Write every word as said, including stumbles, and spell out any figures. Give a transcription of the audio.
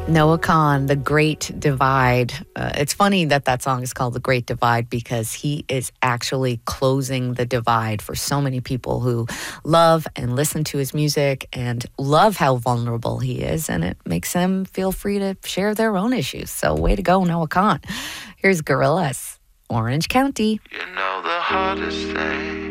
Noah Kahan, The Great Divide. Uh, it's funny that that song is called The Great Divide because he is actually closing the divide for so many people who love and listen to his music and love how vulnerable he is, and it makes them feel free to share their own issues. So way to go, Noah Kahan. Here's Gorillaz, Orange County. You know the hardest thing